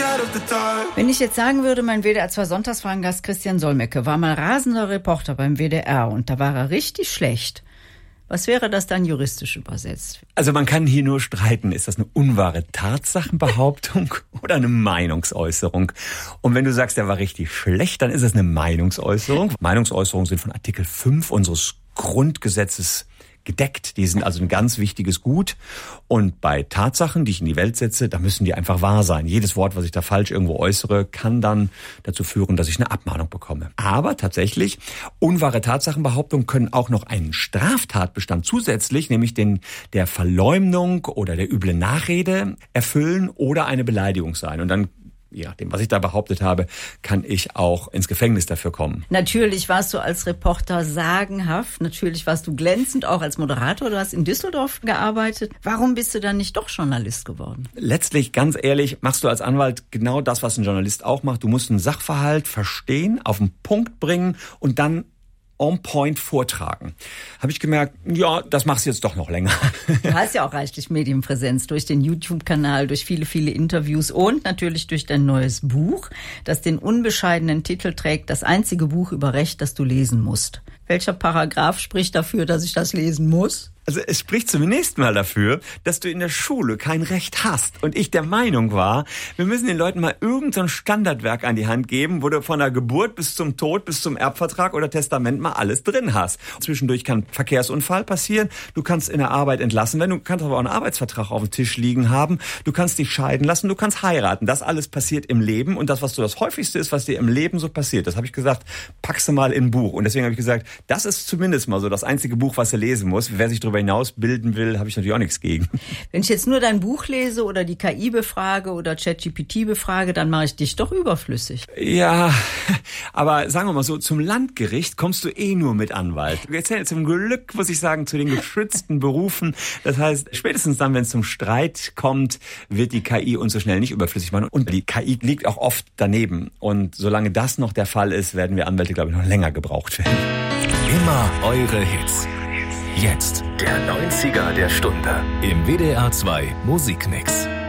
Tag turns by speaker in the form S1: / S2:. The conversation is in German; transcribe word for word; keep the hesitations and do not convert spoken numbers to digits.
S1: Wenn ich jetzt sagen würde, mein W D R zwei Sonntagsfragengast Christian Solmecke war mal rasender Reporter beim W D R und da war er richtig schlecht. Was wäre das dann juristisch übersetzt?
S2: Also man kann hier nur streiten, ist das eine unwahre Tatsachenbehauptung oder eine Meinungsäußerung? Und wenn du sagst, der war richtig schlecht, dann ist es eine Meinungsäußerung. Meinungsäußerungen sind von Artikel fünf unseres Grundgesetzes gedeckt. Die sind also ein ganz wichtiges Gut. Und bei Tatsachen, die ich in die Welt setze, da müssen die einfach wahr sein. Jedes Wort, was ich da falsch irgendwo äußere, kann dann dazu führen, dass ich eine Abmahnung bekomme. Aber tatsächlich, unwahre Tatsachenbehauptungen können auch noch einen Straftatbestand zusätzlich, nämlich den der Verleumdung oder der üble Nachrede erfüllen oder eine Beleidigung sein. Und dann, je nachdem, was ich da behauptet habe, kann ich auch ins Gefängnis dafür kommen.
S1: Natürlich warst du als Reporter sagenhaft, natürlich warst du glänzend, auch als Moderator. Du hast in Düsseldorf gearbeitet. Warum bist du dann nicht doch Journalist geworden?
S2: Letztlich, ganz ehrlich, machst du als Anwalt genau das, was ein Journalist auch macht. Du musst einen Sachverhalt verstehen, auf den Punkt bringen und dann on point vortragen. Habe ich gemerkt, ja, das machst du jetzt doch noch länger.
S1: Du hast ja auch reichlich Medienpräsenz durch den YouTube-Kanal, durch viele, viele Interviews und natürlich durch dein neues Buch, das den unbescheidenen Titel trägt, das einzige Buch über Recht, das du lesen musst. Welcher Paragraph spricht dafür, dass ich das lesen muss?
S2: Also es spricht zunächst mal dafür, dass du in der Schule kein Recht hast. Und ich der Meinung war, wir müssen den Leuten mal irgend so ein Standardwerk an die Hand geben, wo du von der Geburt bis zum Tod, bis zum Erbvertrag oder Testament mal alles drin hast. Zwischendurch kann Verkehrsunfall passieren, du kannst in der Arbeit entlassen werden, du kannst aber auch einen Arbeitsvertrag auf dem Tisch liegen haben, du kannst dich scheiden lassen, du kannst heiraten. Das alles passiert im Leben und das, was so das Häufigste ist, was dir im Leben so passiert, das habe ich gesagt, packst du mal in ein Buch. Und deswegen habe ich gesagt, das ist zumindest mal so das einzige Buch, was du lesen musst. Wer sich darüber hinaus bilden will, habe ich natürlich auch nichts gegen.
S1: Wenn ich jetzt nur dein Buch lese oder die K I befrage oder ChatGPT befrage, dann mache ich dich doch überflüssig.
S2: Ja, aber sagen wir mal so, zum Landgericht kommst du eh nur mit Anwalt. Jetzt zum Glück, muss ich sagen, zu den geschützten Berufen. Das heißt, spätestens dann, wenn es zum Streit kommt, wird die K I uns so schnell nicht überflüssig machen. Und die K I liegt auch oft daneben. Und solange das noch der Fall ist, werden wir Anwälte, glaube ich, noch länger gebraucht werden.
S3: Immer eure Hits. Jetzt der neunziger der Stunde im W D R zwei Musikmix.